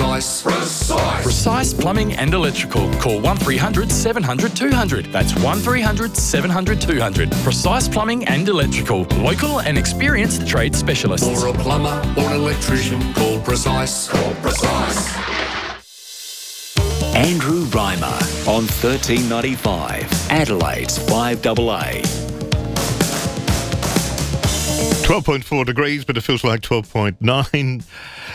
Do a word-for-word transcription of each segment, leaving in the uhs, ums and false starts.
precise. Precise. Precise Plumbing and Electrical. Call one three hundred seven hundred two hundred. That's one three hundred seven hundred two hundred. Precise Plumbing and Electrical. Local and experienced trade specialists. For a plumber or an electrician, call Precise. Call Precise. Andrew Reimer on thirteen ninety-five, Adelaide's five A A. twelve point four degrees, but it feels like twelve point nine.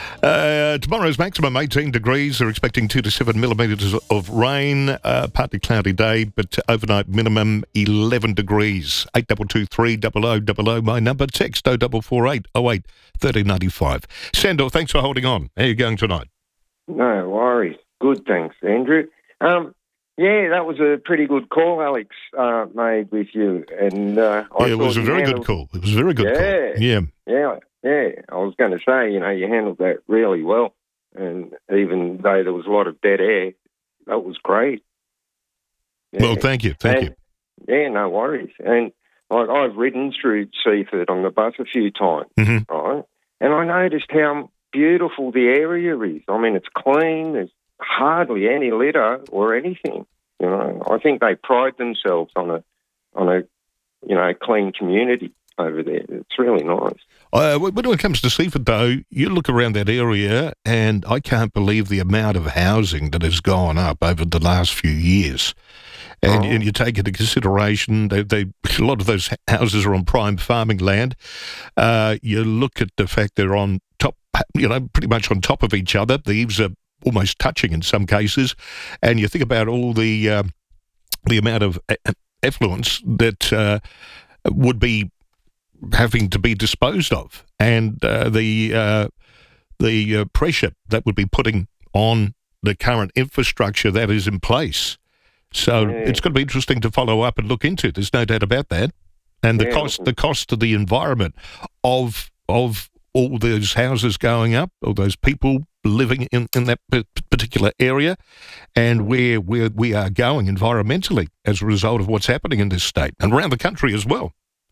Uh, tomorrow's maximum eighteen degrees. They're expecting two to seven millimetres of rain. Uh, partly cloudy day, but overnight minimum eleven degrees. eight two two three double oh double oh, my number. Text oh four four eight oh eight thirteen ninety-five. Sandor, thanks for holding on. How are you going tonight? No worries. Good, thanks, Andrew. Um, yeah, that was a pretty good call Alex uh, made with you. And uh, I yeah, it was a very handled... good call. It was a very good yeah, call. Yeah. Yeah, yeah. I was going to say, you know, you handled that really well. And even though there was a lot of dead air, that was great. Yeah. Well, thank you. Thank and, you. Yeah, no worries. And like, I've ridden through Seaford on the bus a few times, Mm-hmm. right? And I noticed how beautiful the area is. I mean, it's clean. There's hardly any litter or anything. You know, I think they pride themselves on a on a you know clean community over there. It's really nice. Uh, when it comes to Seaford, though, you look around that area, and I can't believe the amount of housing that has gone up over the last few years. And, Oh. and you take into consideration they, they a lot of those houses are on prime farming land. Uh, you look at the fact they're on top, you know, pretty much on top of each other. The eaves are almost touching in some cases, and you think about all the uh, the amount of effluence that uh, would be having to be disposed of, and uh, the uh, the uh, pressure that would be putting on the current infrastructure that is in place. So Yeah. it's going to be interesting to follow up and look into. There's no doubt about that, and the Yeah. cost the cost to the environment of of all those houses going up, all those people living in, in that particular area, and where where we are going environmentally as a result of what's happening in this state and around the country as well.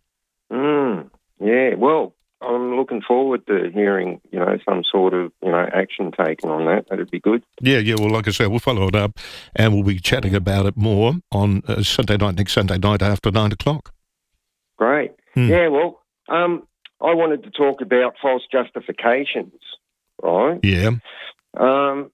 Mm, yeah, well, I'm looking forward to hearing, you know, some sort of, you know, action taken on that. That'd be good. Yeah, yeah. Well, like I said, we'll follow it up, and we'll be chatting about it more on uh, Sunday night, next Sunday night after nine o'clock. Great. Hmm. Yeah, well, um, I wanted to talk about false justifications, right? Yeah. Um,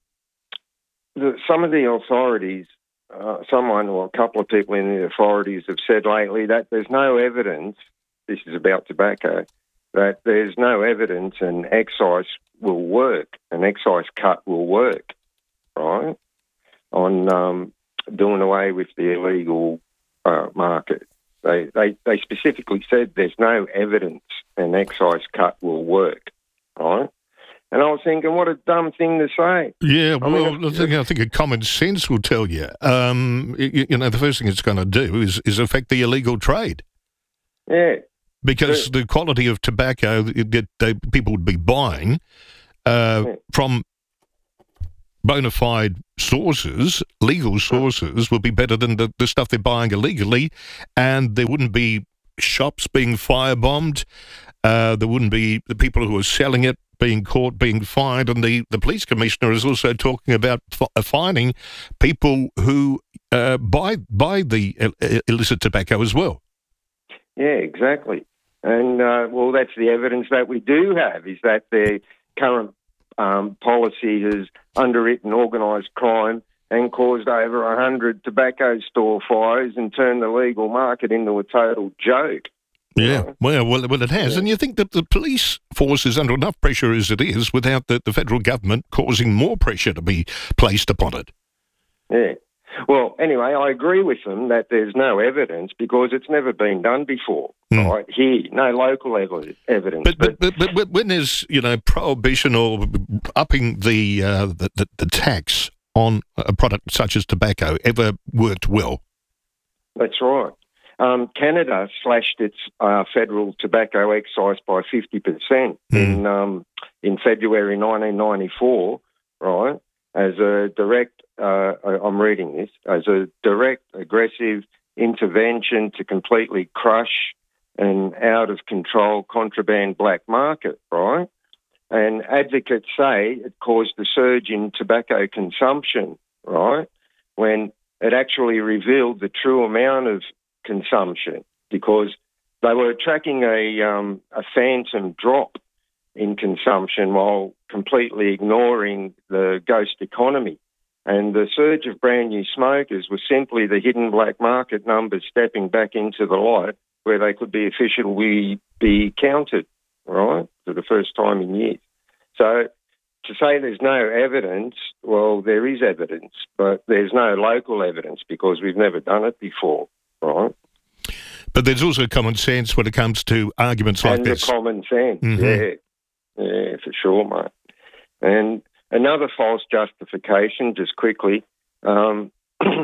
the, some of the authorities, uh, someone or a couple of people in the authorities have said lately that there's no evidence, this is about tobacco, that there's no evidence an excise will work, an excise cut will work, right, on um, doing away with the illegal uh, market. They, they they specifically said there's no evidence an excise cut will work, right? And I was thinking, what a dumb thing to say. Yeah, I mean, well, I think, I think a common sense will tell you. Um, you, you know, the first thing it's going to do is, is affect the illegal trade. Yeah. Because But- the quality of tobacco that they, people would be buying uh, Yeah. from bona fide sources, legal sources, would be better than the, the stuff they're buying illegally, and there wouldn't be shops being firebombed. Uh, there wouldn't be the people who are selling it being caught, being fined, and the, the police commissioner is also talking about f- fining people who uh, buy buy the ill- illicit tobacco as well. Yeah, exactly. And, uh, well, that's the evidence that we do have, is that the current um, policy has underwritten organised crime and caused over one hundred tobacco store fires and turned the legal market into a total joke. Yeah, well, well, well, it has. Yeah. And you think that the police force is under enough pressure as it is without the, the federal government causing more pressure to be placed upon it. Yeah. Well, anyway, I agree with them that there's no evidence because it's never been done before, Mm. right? Here, no local ev- evidence. But but, but but but when there's, you know, prohibition or upping the uh, the, the the tax on a product such as tobacco ever worked well? That's right. Um, Canada slashed its uh, federal tobacco excise by fifty percent in um, in February nineteen ninety-four, right, as a direct, uh, I'm reading this, as a direct, aggressive intervention to completely crush an out-of-control contraband black market, right? And advocates say it caused a surge in tobacco consumption, right, when it actually revealed the true amount of consumption, because they were tracking a, um, a phantom drop in consumption while completely ignoring the ghost economy. And the surge of brand new smokers was simply the hidden black market numbers stepping back into the light where they could be officially be counted, right, for the first time in years. So to say there's no evidence, well, there is evidence, but there's no local evidence because we've never done it before, right? But there's also common sense when it comes to arguments like and this. And the common sense, mm-hmm. yeah. Yeah, for sure, mate. And another false justification, just quickly, um,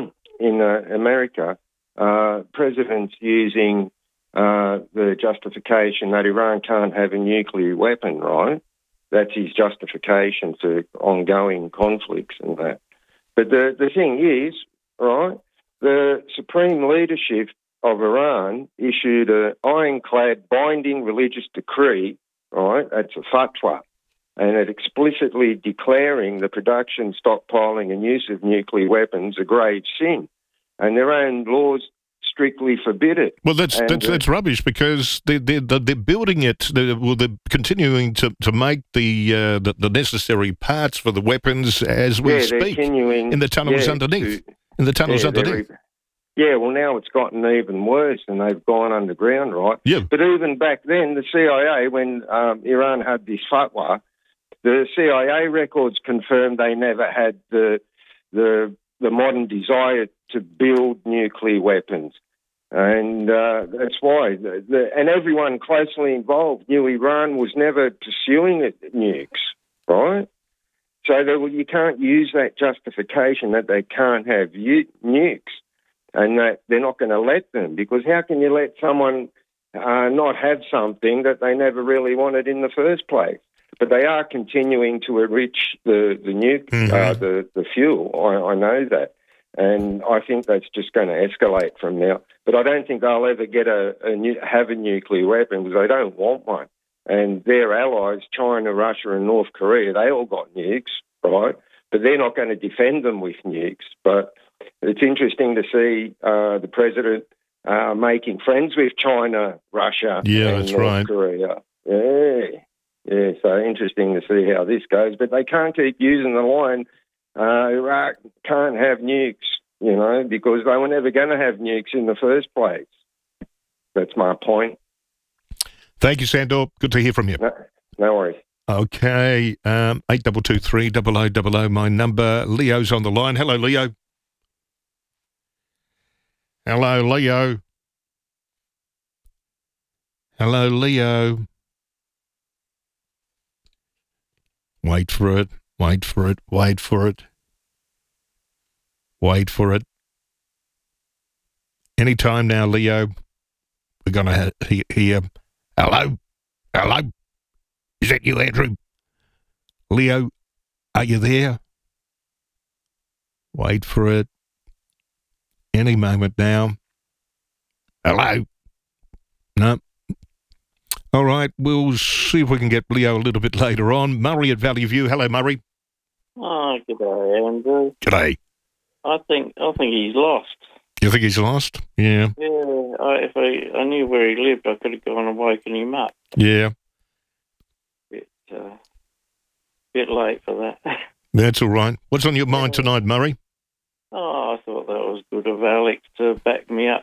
in uh, America, uh, presidents using uh, the justification that Iran can't have a nuclear weapon, right? That's his justification for ongoing conflicts and that. But the, the thing is, right, the supreme leadership of Iran issued an ironclad binding religious decree, right, that's a fatwa, and it explicitly declaring the production, stockpiling and use of nuclear weapons a grave sin. And their own laws strictly forbid it. Well, that's and, that's, uh, that's rubbish because they they they're, they're building it. They're, well, they're continuing to, to make the, uh, the the necessary parts for the weapons as we yeah, speak. Continuing, in the tunnels yeah, underneath. To, in the tunnels yeah, underneath. Yeah, well, now it's gotten even worse, and they've gone underground, right? Yeah. But even back then, the C I A, when um, Iran had this fatwa, the C I A records confirmed they never had the the the modern desire to build nuclear weapons. And uh, that's why. The, the, and everyone closely involved knew Iran was never pursuing it, nukes, right? So they, you can't use that justification that they can't have u- nukes and that they're not going to let them, because how can you let someone uh, not have something that they never really wanted in the first place? But they are continuing to enrich the, the nuke, mm-hmm. uh, the, the fuel. I, I know that. And I think that's just going to escalate from now. But I don't think they'll ever get a, a nu- have a nuclear weapon because they don't want one. And their allies, China, Russia and North Korea, they all got nukes, right? But they're not going to defend them with nukes. But it's interesting to see uh, the president uh, making friends with China, Russia yeah, and that's North right. Korea. Yeah, yeah, so interesting to see how this goes. But they can't keep using the line, uh, Iraq can't have nukes, you know, because they were never going to have nukes in the first place. That's my point. Thank you, Sandor. Good to hear from you. No, no worries. Okay, um, eight two two three, double oh double oh, my number. Leo's on the line. Hello, Leo. Hello, Leo. Hello, Leo. Wait for it, wait for it, wait for it. Wait for it. Any time now, Leo, we're going to ha- hear, hello, hello. Is that you, Andrew? Leo, are you there? Wait for it. Any moment now. Hello? No. All right, we'll see if we can get Leo a little bit later on. Murray at Valley View. Hello, Murray. Oh, g'day, Andrew. G'day. I think I think he's lost. You think he's lost? Yeah. Yeah, I, if I, I knew where he lived, I could have gone and woken him up. Yeah. Bit, uh, bit late for that. That's all right. What's on your mind tonight, Murray? Oh, I thought that was good of Alex to back me up